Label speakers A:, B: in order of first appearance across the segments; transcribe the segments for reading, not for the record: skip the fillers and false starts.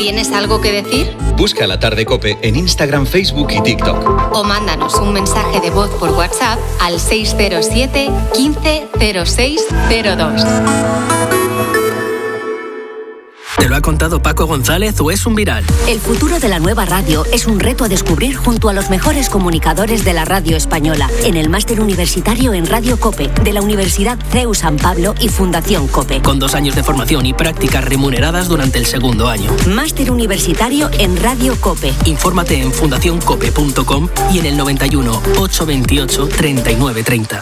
A: ¿Tienes algo que decir?
B: Busca La Tarde COPE en Instagram, Facebook y TikTok.
A: O mándanos un mensaje de voz por WhatsApp al 607 15 06 02.
C: ¿Te lo ha contado Paco González o es un viral?
D: El futuro de la nueva radio es un reto a descubrir junto a los mejores comunicadores de la radio española en el máster universitario en Radio COPE de la Universidad CEU San Pablo y Fundación COPE.
C: Con 2 años de formación y prácticas remuneradas durante el segundo año.
D: Máster universitario en Radio COPE.
C: Infórmate en fundacioncope.com y en el 91 828 3930.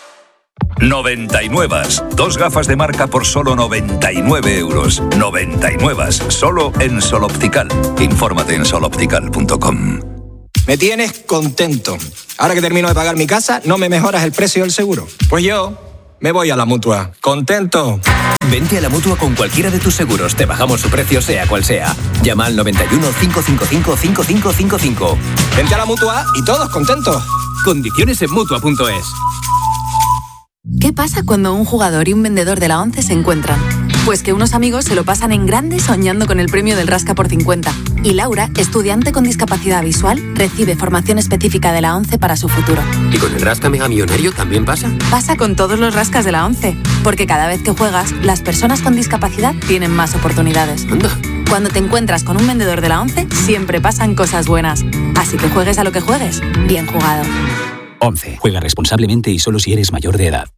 E: 99. 2 gafas de marca por solo 99 euros. 99. Solo en Sol Optical. Infórmate en soloptical.com.
F: Me tienes contento. Ahora que termino de pagar mi casa, ¿no me mejoras el precio del seguro? Pues yo me voy a la Mutua. ¡Contento!
G: Vente a la Mutua con cualquiera de tus seguros. Te bajamos su precio sea cual sea. Llama al 91 555 5555.
F: Vente a la Mutua y todos contentos.
G: Condiciones en Mutua.es.
H: ¿Qué pasa cuando un jugador y un vendedor de la ONCE se encuentran? Pues que unos amigos se lo pasan en grande soñando con el premio del Rasca por 50. Y Laura, estudiante con discapacidad visual, recibe formación específica de la ONCE para su futuro.
I: ¿Y con el Rasca Mega Millonario también pasa?
H: Pasa con todos los rascas de la ONCE, porque cada vez que juegas, las personas con discapacidad tienen más oportunidades.
I: Anda.
H: Cuando te encuentras con un vendedor de la ONCE, siempre pasan cosas buenas. Así que juegues a lo que juegues, bien jugado.
J: ONCE. Juega responsablemente y solo si eres mayor de edad.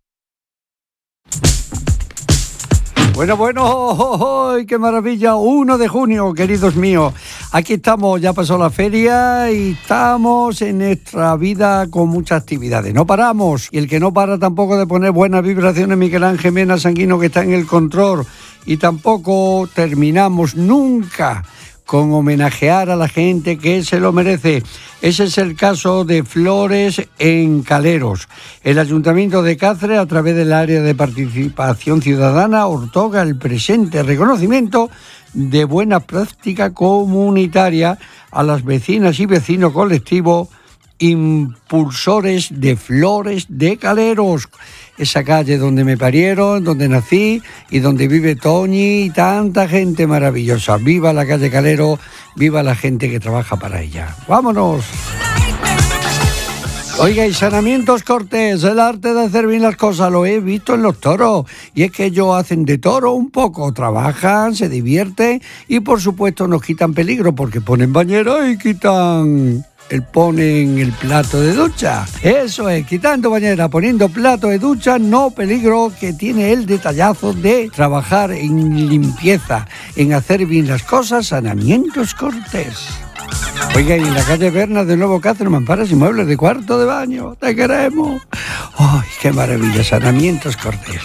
K: Bueno, qué maravilla, 1 de junio, queridos míos. Aquí estamos, ya pasó la feria y estamos en nuestra vida con muchas actividades. No paramos, y el que no para tampoco de poner buenas vibraciones, Miguel Ángel Mena Sanguino, que está en el control. Y tampoco terminamos nunca con homenajear a la gente que se lo merece. Ese es el caso de Flores en Caleros. El Ayuntamiento de Cáceres, a través del área de participación ciudadana, otorga el presente reconocimiento de buena práctica comunitaria a las vecinas y vecinos colectivos impulsores de Flores de Caleros, esa calle donde me parieron, donde nací y donde vive Toñi y tanta gente maravillosa. Viva la calle Calero, viva la gente que trabaja para ella. ¡Vámonos! Oiga, y Sanamientos Cortés, el arte de hacer bien las cosas, lo he visto en los toros. Y es que ellos hacen de toro un poco, trabajan, se divierten y por supuesto nos quitan peligro porque ponen bañera y ponen el plato de ducha. Eso es, quitando bañera, poniendo plato de ducha, no peligro, que tiene el detallazo de trabajar en limpieza, en hacer bien las cosas. Sanamientos Cortés. Oiga, y en la calle Berna de Nuevo Cáceres, mamparas y muebles de cuarto de baño. ¡Te queremos! ¡Ay, qué maravilla! Sanamientos Cortés.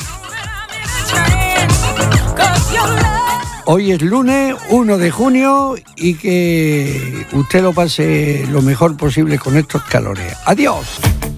K: Hoy es lunes 1 de junio y que usted lo pase lo mejor posible con estos calores. ¡Adiós!